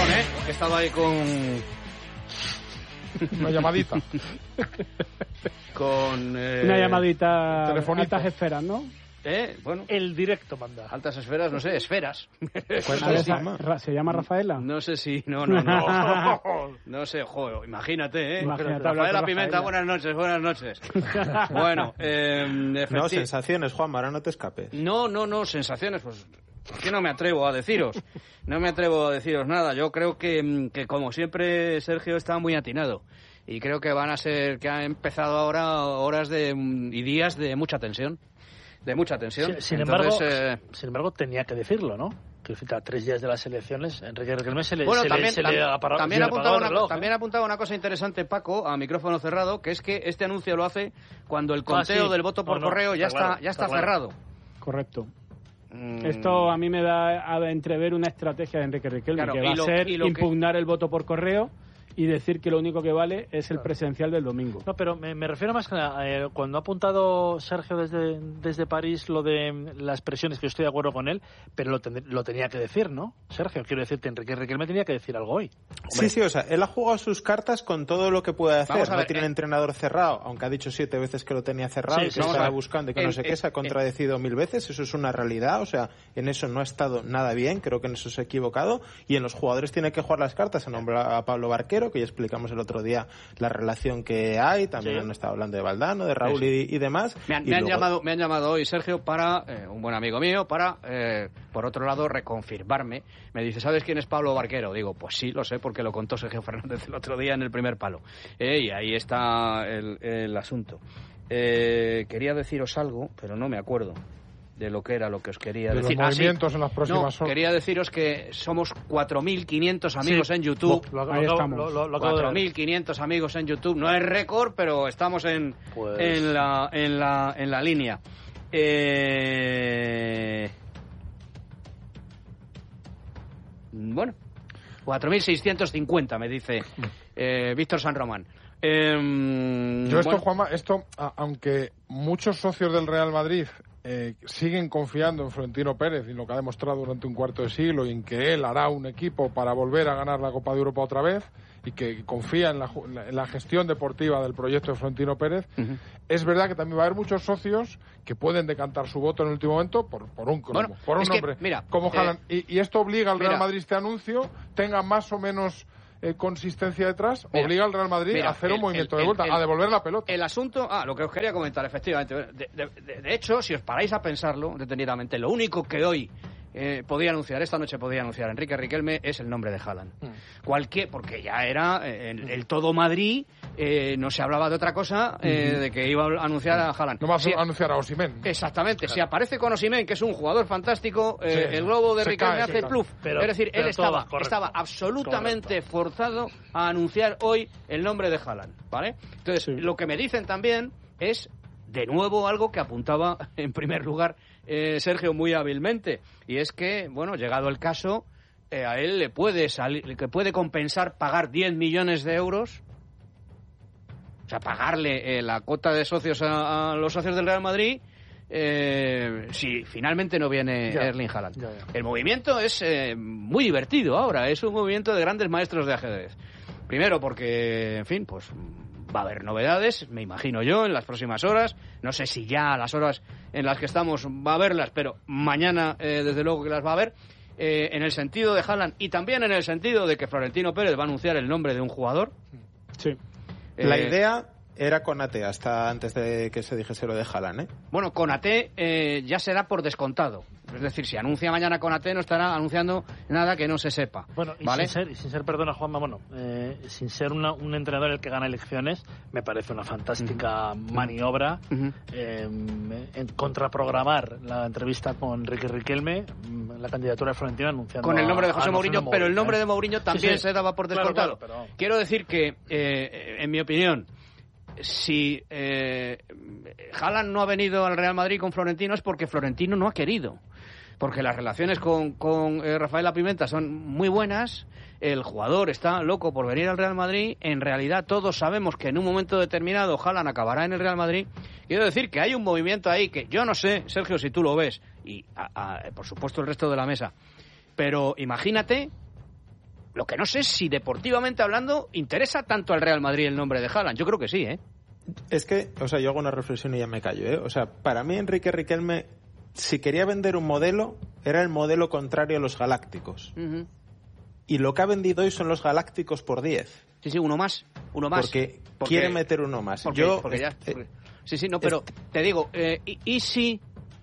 Perdón, que he estado ahí con... Una llamadita. Con... Una llamadita telefonito. altas esferas, ¿no? Bueno, El directo manda. altas esferas, no sé, esferas. ¿Se llama Rafaela? No sé si... No. No sé, joder, imagínate, Imagínate Rafaela hablar con Pimenta, Rafaela. buenas noches. Bueno, No, sensaciones, Juan, ahora no te escapes. No, sensaciones, pues... que no me atrevo a deciros. No me atrevo a deciros nada. Yo creo que como siempre, Sergio está muy atinado. Y creo que que ha empezado ahora horas y días de mucha tensión. De mucha tensión. Sin embargo, tenía que decirlo, ¿no? Que a 3 días de las elecciones, Enrique Riquelme también apuntaba una cosa interesante, Paco, a micrófono cerrado, que es que este anuncio lo hace cuando el conteo del voto por correo ya está cerrado. Correcto. Esto a mí me da a entrever una estrategia de Enrique Riquelme, Claro, que va a ser impugnar el voto por correo y decir que lo único que vale es el presencial del domingo. No, pero me refiero más que nada, cuando ha apuntado Sergio desde París lo de las presiones, que yo estoy de acuerdo con él, pero lo tenía que decir, ¿no? Sergio, quiero decirte, Enrique Riquelme tenía que decir algo hoy. Sí, o sea, él ha jugado sus cartas con todo lo que puede hacer. No tiene un entrenador cerrado, aunque ha dicho 7 veces que lo tenía cerrado, y que estaba buscando y que no sé qué, se ha contradecido 1000 veces, eso es una realidad, o sea, en eso no ha estado nada bien, creo que en eso se ha equivocado, y en los jugadores tiene que jugar las cartas, se nombra a Pablo Barquero, que ya explicamos el otro día la relación que hay, también han estado hablando de Valdano, de Raúl y demás. Me han llamado hoy, Sergio, para un buen amigo mío, para, por otro lado, reconfirmarme. Me dice, ¿sabes quién es Pablo Barquero? Digo, pues sí, lo sé, porque lo contó Sergio Fernández el otro día en el primer palo. Y ahí está el asunto. Quería deciros algo, pero no me acuerdo de lo que era lo que os quería decir. Los movimientos en las próximas horas. Quería deciros que somos 4.500 amigos en YouTube. Ahí estamos. 4.500 amigos en YouTube. No es récord, pero estamos en la línea. Bueno, 4.650 me dice Víctor San Román. Juanma, aunque muchos socios del Real Madrid siguen confiando en Florentino Pérez y en lo que ha demostrado durante un cuarto de siglo y en que él hará un equipo para volver a ganar la Copa de Europa otra vez y que confía en la gestión deportiva del proyecto de Florentino Pérez, es verdad que también va a haber muchos socios que pueden decantar su voto en el último momento por un cromo, por un hombre como Haaland. Y esto obliga al Real Madrid, este anuncio, tenga más o menos consistencia detrás, obliga al Real Madrid a hacer un movimiento de vuelta, a devolver la pelota. El asunto, lo que os quería comentar, efectivamente, de hecho, si os paráis a pensarlo detenidamente, lo único que hoy esta noche podía anunciar Enrique Riquelme es el nombre de Haaland. Porque ya era el todo Madrid, no se hablaba de otra cosa, de que iba a anunciar a Haaland. No va a anunciar a Osimhen. Exactamente, si aparece con Osimhen, que es un jugador fantástico, el globo de Riquelme hace pluf. Es decir, él estaba absolutamente forzado a anunciar hoy el nombre de Haaland, ¿vale? Entonces, lo que me dicen también es, de nuevo, algo que apuntaba en primer lugar Sergio muy hábilmente, y es que, bueno, llegado el caso, a él le puede compensar pagar 10 millones de euros, o sea, pagarle la cuota de socios a los socios del Real Madrid, si finalmente no viene Erling Haaland. El movimiento es muy divertido ahora, es un movimiento de grandes maestros de ajedrez. Primero porque, en fin, pues va a haber novedades, me imagino yo, en las próximas horas. No sé si ya a las horas en las que estamos va a haberlas, pero mañana desde luego que las va a haber. En el sentido de Haaland y también en el sentido de que Florentino Pérez va a anunciar el nombre de un jugador. Sí. La idea era Konaté hasta antes de que se dijese lo de Haaland, Bueno, Konaté ya será por descontado. Es decir, si anuncia mañana Konaté no estará anunciando nada que no se sepa. Bueno, y ¿vale? sin ser, perdona Juanma, sin ser un entrenador el que gana elecciones, me parece una fantástica maniobra en contraprogramar la entrevista con Enrique Riquelme, la candidatura de Florentino anunciando con el nombre de José Mourinho, pero el nombre de Mourinho también sí. se daba por descontado. Claro, Quiero decir que, en mi opinión, si Haaland no ha venido al Real Madrid con Florentino es porque Florentino no ha querido. Porque las relaciones con Rafaela Pimenta son muy buenas, el jugador está loco por venir al Real Madrid, en realidad todos sabemos que en un momento determinado Haaland acabará en el Real Madrid. Quiero decir que hay un movimiento ahí que yo no sé, Sergio, si tú lo ves, y por supuesto el resto de la mesa, pero imagínate Lo que no sé es si deportivamente hablando interesa tanto al Real Madrid el nombre de Haaland. Yo creo que sí, ¿eh? Es que, o sea, yo hago una reflexión y ya me callo, ¿eh? O sea, para mí Enrique Riquelme, si quería vender un modelo, era el modelo contrario a los galácticos. Uh-huh. Y lo que ha vendido hoy son los galácticos por 10. Sí, uno más. Porque quiere meter uno más. Sí, no, pero te digo, ¿y si...?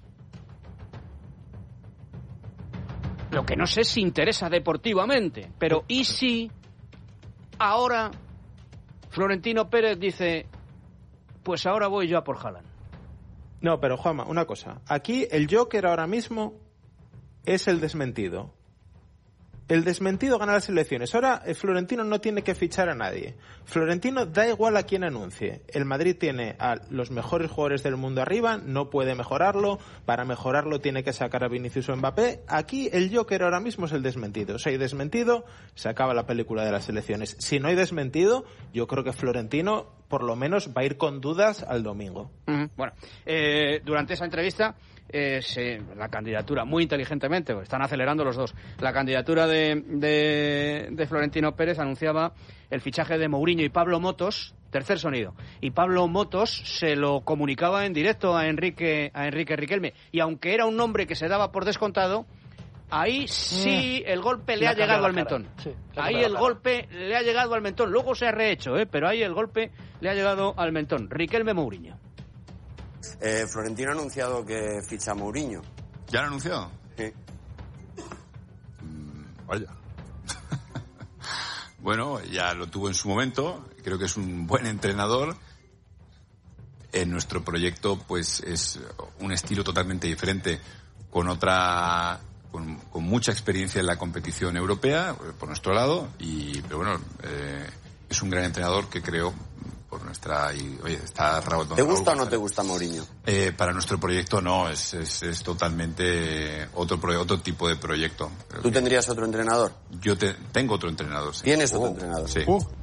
Lo que no sé si interesa deportivamente, pero ¿y si ahora Florentino Pérez dice, pues ahora voy yo a por Haaland? No, pero Juanma, una cosa. Aquí el Joker ahora mismo es el desmentido. El desmentido gana las elecciones. Ahora Florentino no tiene que fichar a nadie. Florentino da igual a quién anuncie. El Madrid tiene a los mejores jugadores del mundo arriba, no puede mejorarlo. Para mejorarlo tiene que sacar a Vinicius o Mbappé. Aquí el Joker ahora mismo es el desmentido. Si hay desmentido, se acaba la película de las elecciones. Si no hay desmentido, yo creo que Florentino por lo menos va a ir con dudas al domingo. Bueno, durante esa entrevista... la candidatura, muy inteligentemente, están acelerando los dos, la candidatura de Florentino Pérez anunciaba el fichaje de Mourinho y Pablo Motos, tercer sonido, y Pablo Motos se lo comunicaba en directo a Enrique Riquelme, y aunque era un nombre que se daba por descontado, ahí sí el golpe le ha llegado al mentón. Sí, ahí el golpe le ha llegado al mentón, luego se ha rehecho, pero ahí el golpe le ha llegado al mentón. Riquelme, Mourinho. Florentino ha anunciado que ficha a Mourinho. ¿Ya lo ha anunciado? Sí. Vaya. Bueno, ya lo tuvo en su momento. Creo que es un buen entrenador. En nuestro proyecto, pues, es un estilo totalmente diferente, con mucha experiencia en la competición europea, por nuestro lado. Pero bueno, es un gran entrenador que creo... por nuestra está ¿Te gusta o no te gusta Mourinho? Para nuestro proyecto no, es totalmente otro tipo de proyecto. ¿Tú tendrías otro entrenador? Yo tengo otro entrenador, sí. ¿Tienes otro entrenador? Sí.